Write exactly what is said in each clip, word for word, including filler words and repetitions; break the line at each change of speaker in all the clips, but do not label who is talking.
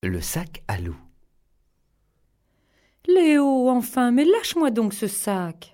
Le sac à loup.
Léo, enfin, mais lâche-moi donc ce sac.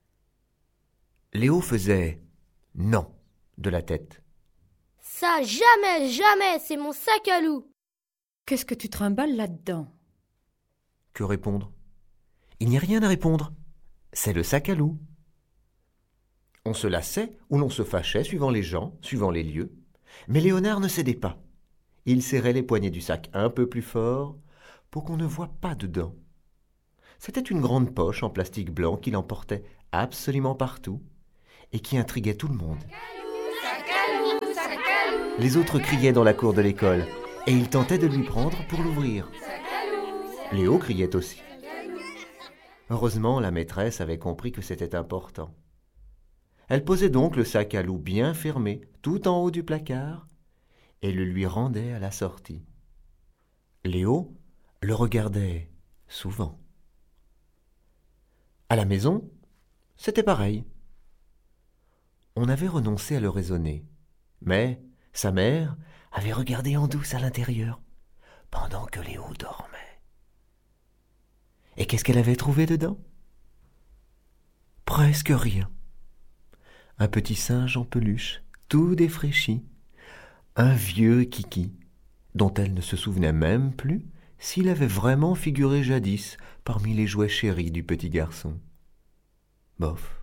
Léo faisait « non » de la tête.
Ça, jamais, jamais, c'est mon sac à loup.
Qu'est-ce que tu trimbales là-dedans?
Que répondre? Il n'y a rien à répondre. C'est le sac à loup. On se lassait ou l'on se fâchait suivant les gens, suivant les lieux. Mais Léonard ne cédait pas. Il serrait les poignets du sac un peu plus fort pour qu'on ne voie pas dedans. C'était une grande poche en plastique blanc qu'il emportait absolument partout et qui intriguait tout le monde.
Sac à loup, sac à loup.
Les autres criaient dans la cour de l'école et ils tentaient de lui prendre pour l'ouvrir. Léo criait aussi. Heureusement, la maîtresse avait compris que c'était important. Elle posait donc le sac à loup bien fermé tout en haut du placard et le lui rendait à la sortie. Léo le regardait souvent. À la maison, c'était pareil. On avait renoncé à le raisonner, mais sa mère avait regardé en douce à l'intérieur pendant que Léo dormait. Et qu'est-ce qu'elle avait trouvé dedans? Presque rien. Un petit singe en peluche, tout défraîchi, un vieux kiki, dont elle ne se souvenait même plus s'il avait vraiment figuré jadis parmi les jouets chéris du petit garçon. Bof.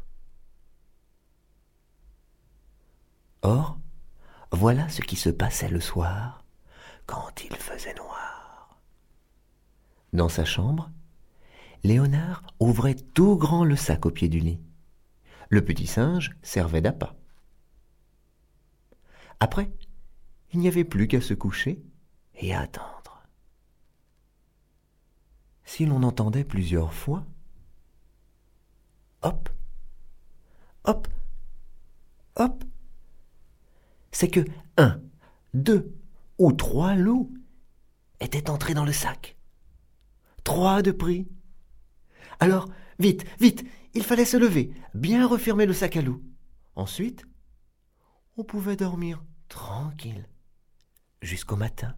Or, voilà ce qui se passait le soir, quand il faisait noir. Dans sa chambre, Léonard ouvrait tout grand le sac au pied du lit. Le petit singe servait d'appât. Après, il n'y avait plus qu'à se coucher et à attendre. Si l'on entendait plusieurs fois « hop, hop, hop », c'est que un, deux ou trois loups étaient entrés dans le sac. Trois de pris. Alors, vite, vite, il fallait se lever, bien refermer le sac à loup. Ensuite, on pouvait dormir tranquille jusqu'au matin.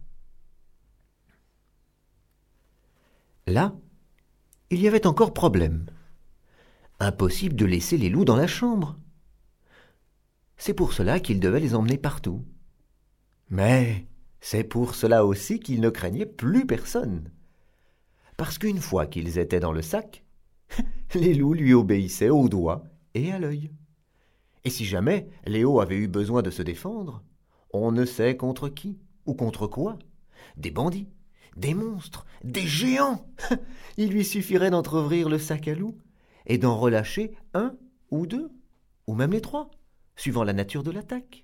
Là, il y avait encore problème. Impossible de laisser les loups dans la chambre. C'est pour cela qu'il devait les emmener partout. Mais c'est pour cela aussi qu'il ne craignait plus personne. Parce qu'une fois qu'ils étaient dans le sac, les loups lui obéissaient au doigt et à l'œil. Et si jamais Léo avait eu besoin de se défendre, on ne sait contre qui ou contre quoi, des bandits, des monstres, des géants, il lui suffirait d'entrouvrir le sac à loup et d'en relâcher un ou deux, ou même les trois, suivant la nature de l'attaque.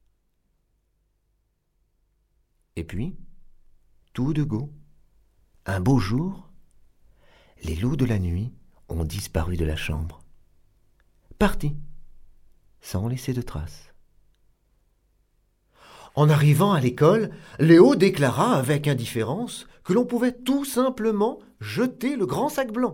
Et puis, tout de go, un beau jour, les loups de la nuit ont disparu de la chambre. Partis, sans laisser de traces. En arrivant à l'école, Léo déclara avec indifférence que l'on pouvait tout simplement jeter le grand sac blanc.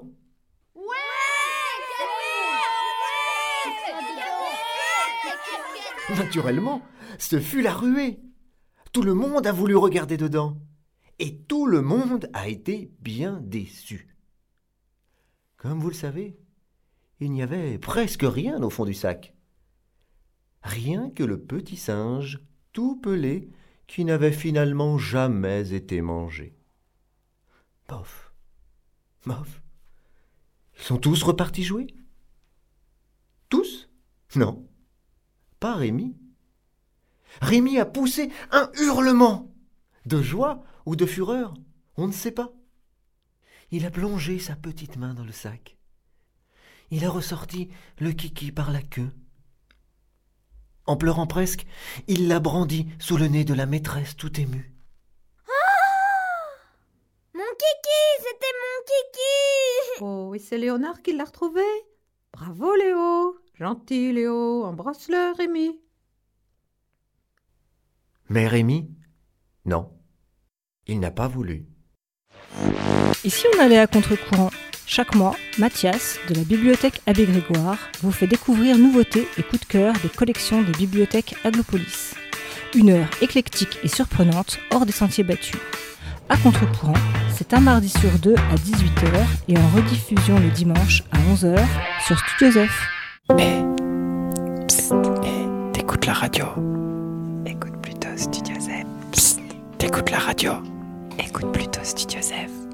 Naturellement, ce fut la ruée. Tout le monde a voulu regarder dedans. Et tout le monde a été bien déçu. Comme vous le savez, il n'y avait presque rien au fond du sac. Rien que le petit singe, tout pelé, qui n'avait finalement jamais été mangé. Bof, bof. Ils sont tous repartis jouer? Tous? Non. Pas Rémi. Rémi a poussé un hurlement, de joie ou de fureur, on ne sait pas. Il a plongé sa petite main dans le sac. Il a ressorti le kiki par la queue. En pleurant presque, il l'a brandi sous le nez de la maîtresse tout émue.
Ah! Mon kiki, c'était mon kiki!
Oh, et c'est Léonard qui l'a retrouvé. Bravo Léo, gentil Léo, embrasse-le Rémi.
Mais Rémi, non, il n'a pas voulu.
Et si on allait à contre-courant? Chaque mois, Mathias, de la bibliothèque Abbé Grégoire, vous fait découvrir nouveautés et coups de cœur des collections des bibliothèques Aglopolis. Une heure éclectique et surprenante, hors des sentiers battus. À contre-courant, c'est un mardi sur deux à dix-huit heures et en rediffusion le dimanche à onze heures sur Studio Zef.
Eh, psst, eh, t'écoutes la radio. Écoute plutôt Studio Zef. Psst, t'écoutes la radio. Écoute plutôt Studio Zef.